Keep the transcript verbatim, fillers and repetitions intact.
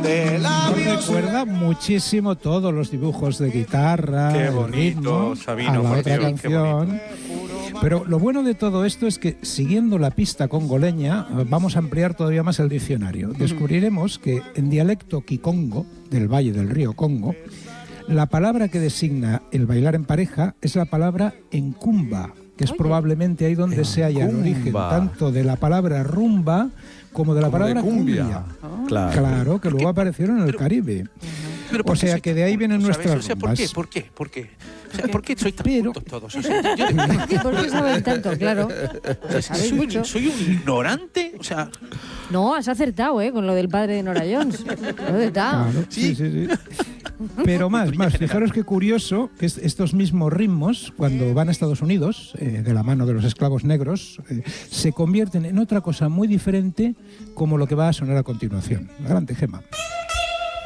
de labios. Recuerda muchísimo todos los dibujos de guitarra, Qué el bonito, ritmo, Sabino, a la por otra Dios, qué canción. Pero lo bueno de todo esto es que, siguiendo la pista congoleña, vamos a ampliar todavía más el diccionario. Descubriremos que en dialecto kikongo, del Valle del Río Congo, la palabra que designa el bailar en pareja es la palabra encumba, que es Oye. probablemente ahí donde se halla el origen Encumba. tanto de la palabra rumba como de la Como de palabra cumbia. cumbia. Claro. Claro, que luego aparecieron en el Caribe. Pero ¿por O qué sea soy que tan de ahí culto, vienen ¿sabes? nuestras O sea, ¿por qué? rumbas. ¿Por qué? ¿Por qué? O sea, ¿por qué soy tan Pero- cultos todos? O sea, yo, ¿Por qué, por qué saben tanto? Claro. o sea, ¿Sabéis soy, mucho? un, soy un ignorante. O sea, No, has acertado, ¿eh? Con lo del padre de Nora Jones. Has acertado. Claro, sí, sí, sí. Pero más, más, fijaros qué curioso que es- estos mismos ritmos, cuando van a Estados Unidos, eh, de la mano de los esclavos negros, eh, se convierten en otra cosa muy diferente como lo que va a sonar a continuación. Adelante, Gemma.